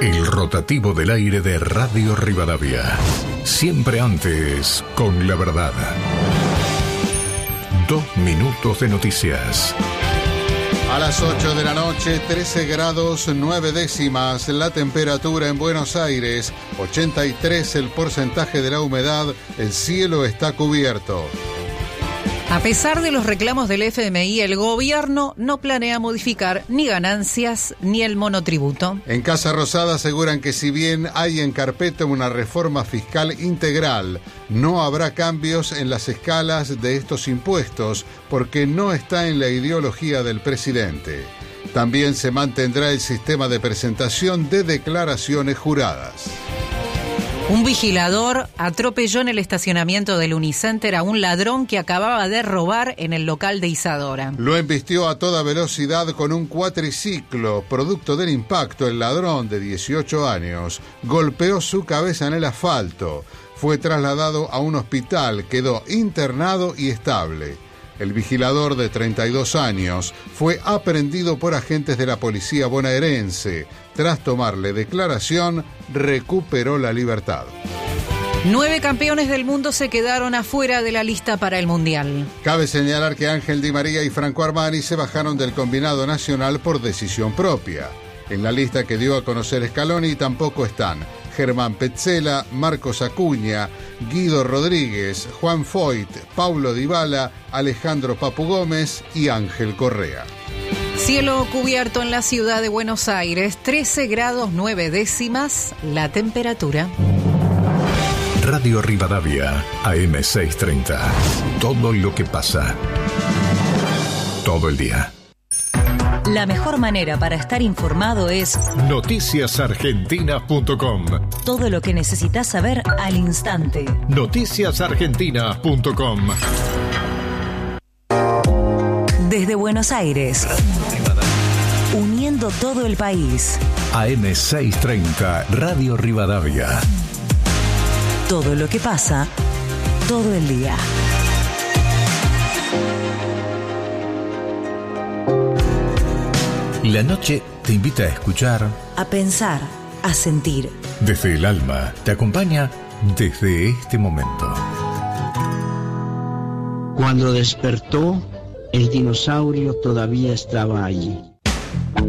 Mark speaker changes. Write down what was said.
Speaker 1: El rotativo del aire de Radio Rivadavia. Siempre antes, con la verdad. 2 minutos de noticias.
Speaker 2: A las 8 de la noche, 13 grados 9 décimas, la temperatura en Buenos Aires, 83 el porcentaje de la humedad, el cielo está cubierto.
Speaker 3: A pesar de los reclamos del FMI, el gobierno no planea modificar ni ganancias ni el monotributo.
Speaker 2: En Casa Rosada aseguran que si bien hay en carpeta una reforma fiscal integral, no habrá cambios en las escalas de estos impuestos porque no está en la ideología del presidente. También se mantendrá el sistema de presentación de declaraciones juradas.
Speaker 3: Un vigilador atropelló en el estacionamiento del Unicenter a un ladrón que acababa de robar en el local de Isadora.
Speaker 2: Lo embistió a toda velocidad con un cuatriciclo. Producto del impacto, el ladrón de 18 años golpeó su cabeza en el asfalto. Fue trasladado a un hospital, quedó internado y estable. El vigilador de 32 años fue aprehendido por agentes de la policía bonaerense. Tras tomarle declaración, recuperó la libertad.
Speaker 3: 9 campeones del mundo se quedaron afuera de la lista para el Mundial.
Speaker 2: Cabe señalar que Ángel Di María y Franco Armani se bajaron del combinado nacional por decisión propia. En la lista que dio a conocer Scaloni tampoco están Germán Petzela, Marcos Acuña, Guido Rodríguez, Juan Foyt, Paulo Dybala, Alejandro Papu Gómez y Ángel Correa.
Speaker 3: Cielo cubierto en la ciudad de Buenos Aires, 13 grados 9 décimas la temperatura.
Speaker 1: Radio Rivadavia, AM 630. Todo lo que pasa. Todo el día.
Speaker 4: La mejor manera para estar informado es
Speaker 1: noticiasargentinas.com.
Speaker 4: Todo lo que necesitas saber al instante.
Speaker 1: Noticiasargentinas.com.
Speaker 4: Desde Buenos Aires, uniendo todo el país.
Speaker 1: AM 630, Radio Rivadavia.
Speaker 4: Todo lo que pasa, todo el día.
Speaker 1: La noche te invita a escuchar,
Speaker 4: A pensar, a sentir.
Speaker 1: desde el alma, te acompaña desde este momento.
Speaker 5: Cuando despertó, el dinosaurio todavía estaba allí.